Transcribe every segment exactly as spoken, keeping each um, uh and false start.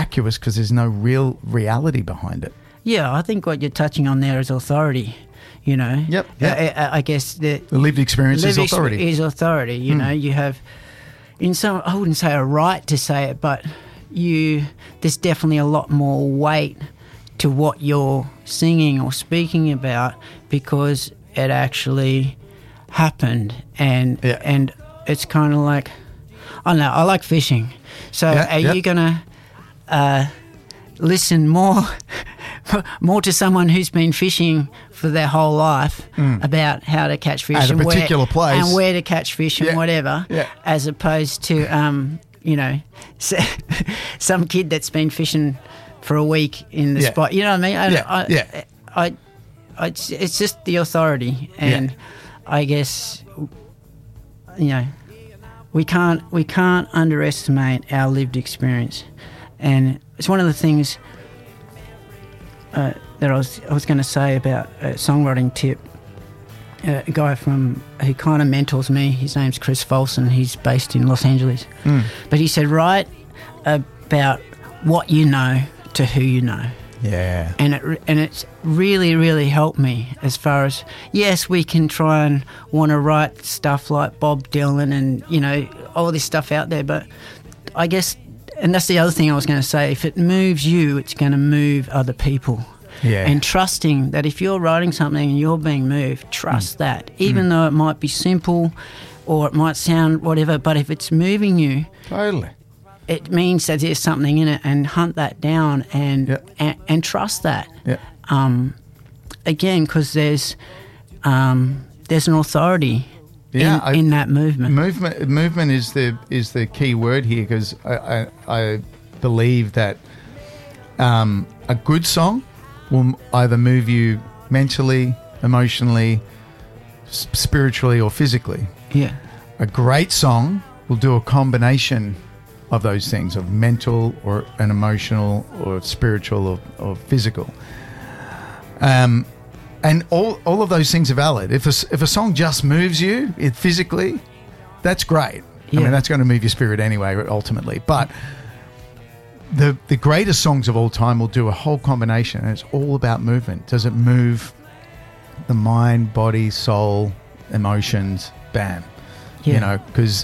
vacuous because there's no real reality behind it. Yeah, I think what you're touching on there is authority. You know. Yep. yep. I, I, I guess the, the lived experience lived is authority. Exp- is authority. You mm. know, you have in some. I wouldn't say a right to say it, but you. There's definitely a lot more weight to what you're singing or speaking about because it actually happened, and yeah. and it's kind of like, I don't know. I like fishing, so yeah, are yeah. you gonna uh, listen more? more to someone who's been fishing for their whole life mm. about how to catch fish at and a particular where, place and where to catch fish and yeah. whatever, yeah. as opposed to um, you know some kid that's been fishing for a week in the yeah. spot. You know what I mean? I, yeah. I, yeah. I, I, I, it's, it's just the authority, and yeah. I guess you know we can't we can't underestimate our lived experience, and it's one of the things. Uh, that I was I was going to say about a songwriting tip. Uh, a guy from who kind of mentors me. His name's Chris Folson. He's based in Los Angeles. Mm. But he said, write about what you know to who you know. Yeah. And it and it's really really helped me as far as yes, we can try and want to write stuff like Bob Dylan and you know all this stuff out there, but I guess. And that's the other thing I was going to say. If it moves you, it's going to move other people. Yeah. And trusting that if you're writing something and you're being moved, trust mm. that. Even mm. though it might be simple or it might sound whatever, but if it's moving you, totally, it means that there's something in it, and hunt that down and yep. and, and trust that. Yeah. Um, again, because there's um, there's an authority. Yeah, in, I, in that movement. Movement, movement is the is the key word here because I, I, I believe that um, a good song will either move you mentally, emotionally, s- spiritually, or physically. Yeah, a great song will do a combination of those things, of mental or an emotional or spiritual or, or physical. Um. And all, all of those things are valid. If a, if a song just moves you it physically, that's great. Yeah. I mean, that's going to move your spirit anyway, ultimately. But the the greatest songs of all time will do a whole combination, and it's all about movement. Does it move the mind, body, soul, emotions? Bam. Yeah. You know, because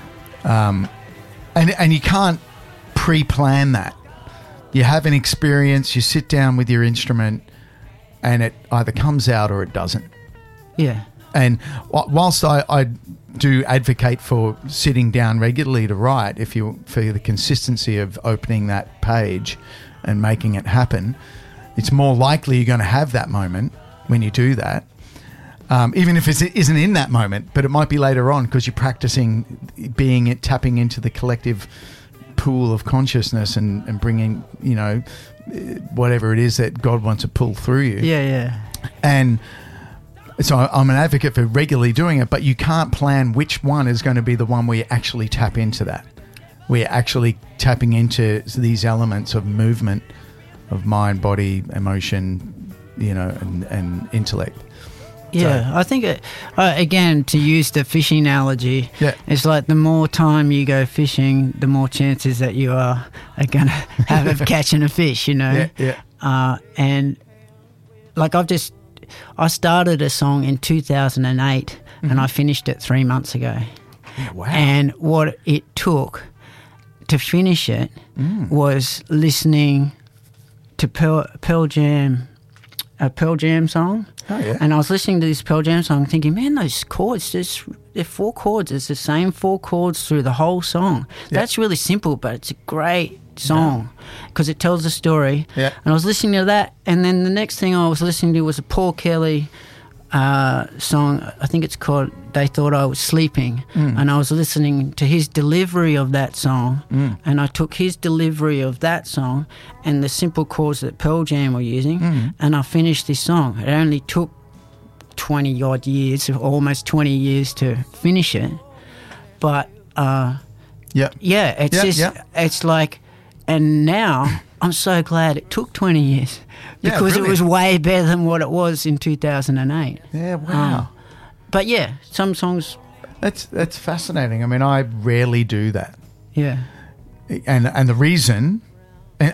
um, and and you can't pre-plan that. You have an experience. You sit down with your instrument. And it either comes out or it doesn't. Yeah. And whilst I, I do advocate for sitting down regularly to write, if you for the consistency of opening that page and making it happen, it's more likely you're going to have that moment when you do that. Um, even if it isn't in that moment, but it might be later on because you're practicing being it, tapping into the collective pool of consciousness and, and bringing, you know, whatever it is that God wants to pull through you. Yeah, yeah. And so I'm an advocate for regularly doing it, but you can't plan which one is going to be the one where you actually tap into that. Where you're actually tapping into these elements of movement, of mind, body, emotion, you know, and, and intellect. Yeah, so, I think, it, uh, again, to use the fishing analogy, yeah. it's like the more time you go fishing, the more chances that you are, are going to have of catching a fish, you know. Yeah, yeah. Uh, and, like, I've just, I started a song in two thousand eight mm-hmm. and I finished it three months ago. Yeah, wow. And what it took to finish it mm. was listening to Pearl, Pearl Jam, a Pearl Jam song. Oh, yeah. And I was listening to this Pearl Jam song thinking, man, those chords, there's, they're four chords. It's the same four chords through the whole song. Yeah. That's really simple, but it's a great song because yeah. it tells a story. Yeah. And I was listening to that, and then the next thing I was listening to was a Paul Kelly uh, song. I think it's called They Thought I Was Sleeping. Mm. And I was listening to his delivery of that song, mm. and I took his delivery of that song and the simple chords that Pearl Jam were using, mm. and I finished this song. It only took twenty odd years, almost twenty years to finish it. But uh, yeah, yeah, it's yep, just, yep. it's like, and now I'm so glad it took twenty years because yeah, it was way better than what it was in two thousand eight. Yeah, wow. Um, but yeah, some songs. That's that's fascinating. I mean, I rarely do that. Yeah. And and the reason